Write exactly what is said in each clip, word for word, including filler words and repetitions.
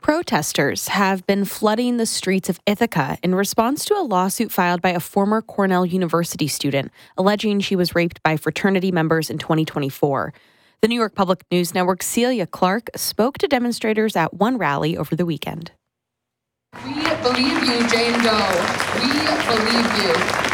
Protesters have been flooding the streets of Ithaca in response to a lawsuit filed by a former Cornell University student alleging she was raped by fraternity members in twenty twenty-four. The New York Public News Network's Celia Clark spoke to demonstrators at one rally over the weekend. We believe you, Jane Doe. We believe you.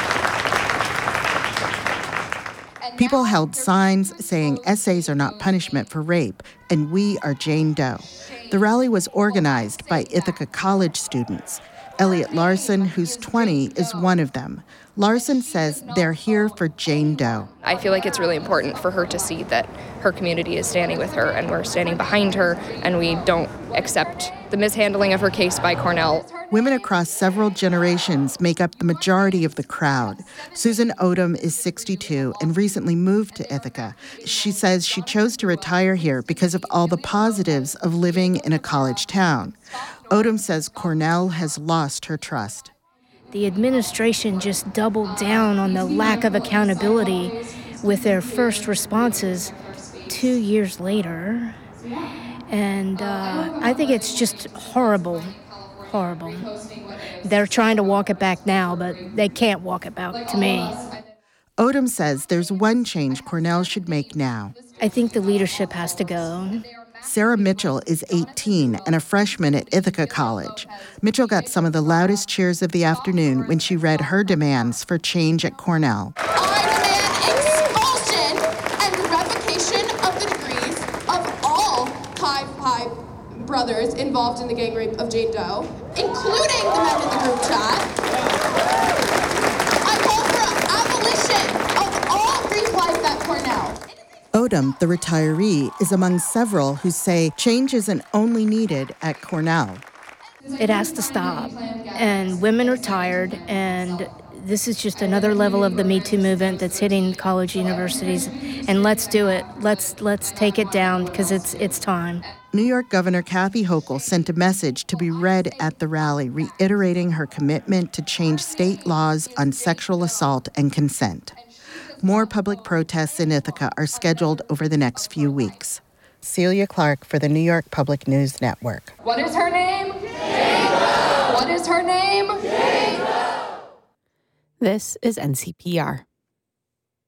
People held signs saying essays are not punishment for rape, and we are Jane Doe. The rally was organized by Ithaca College students. Elliot Larson, who's twenty, is one of them. Larson says they're here for Jane Doe. I feel like it's really important for her to see that her community is standing with her and we're standing behind her, and we don't accept the mishandling of her case by Cornell. Women across several generations make up the majority of the crowd. Susan Odom is sixty-two and recently moved to Ithaca. She says she chose to retire here because of all the positives of living in a college town. Odom says Cornell has lost her trust. The administration just doubled down on the lack of accountability with their first responses two years later. And uh, I think it's just horrible, horrible. They're trying to walk it back now, but they can't walk it back to me. Odom says there's one change Cornell should make now. I think the leadership has to go. Sarah Mitchell is eighteen and a freshman at Ithaca College. Mitchell got some of the loudest cheers of the afternoon when she read her demands for change at Cornell. I demand expulsion and revocation of the degrees of all Chi Pi brothers involved in the gang rape of Jane Doe, including the men in the group chat. I call for abolition of all Greek life at Cornell. Odom, the retiree, is among several who say change isn't only needed at Cornell. It has to stop. And women are tired, and this is just another level of the Me Too movement that's hitting college universities. And let's do it. Let's let's take it down because it's it's time. New York Governor Kathy Hochul sent a message to be read at the rally, reiterating her commitment to change state laws on sexual assault and consent. More public protests in Ithaca are scheduled over the next few weeks. Celia Clark for the New York Public News Network. What is her name? Jane Doe. What is her name? Jane Doe. This is N C P R.